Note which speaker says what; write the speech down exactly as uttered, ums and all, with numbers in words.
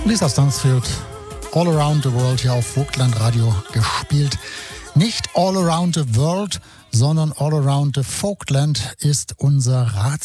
Speaker 1: Lisa Stansfield, All Around the World, hier auf Vogtland Radio gespielt. Nicht All Around the World, sondern All Around the Vogtland ist unser